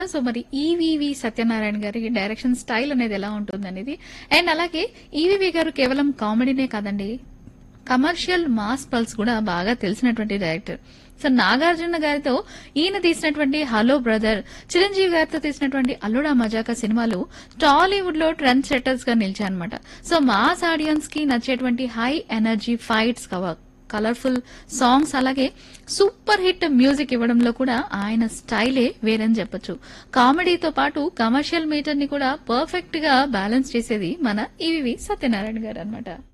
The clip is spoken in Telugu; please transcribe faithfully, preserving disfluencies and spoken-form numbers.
సో మరి ఈవీవి సత్యనారాయణ గారి డైరెక్షన్ స్టైల్ అనేది ఎలా ఉంటుంది అనేది అండ్ అలాగే ఈవీవి గారు కేవలం కామెడీనే కాదండి, కమర్షియల్ మాస్ పల్స్ కూడా బాగా తెలిసినటువంటి డైరెక్టర్. సో నాగార్జున గారితో ఈయన తీసినటువంటి హలో బ్రదర్, చిరంజీవి గారితో తీసినటువంటి అల్లుడా మజాకా సినిమాలు టాలీవుడ్ లో ట్రెండ్ సెట్టర్స్ గా నిలిచాయన్నమాట. సో మాస్ ఆడియన్స్ కి నచ్చేటువంటి high energy fights, colourful songs, అలాగే సూపర్ హిట్ మ్యూజిక్ ఇవ్వడంలో కూడా ఆయన స్టైలే వేరని చెప్పొచ్చు. కామెడీతో పాటు కమర్షియల్ మీటర్ ని కూడా పర్ఫెక్ట్ గా బ్యాలెన్స్ చేసేది మన ఈవీవి సత్యనారాయణ గారు అన్నమాట.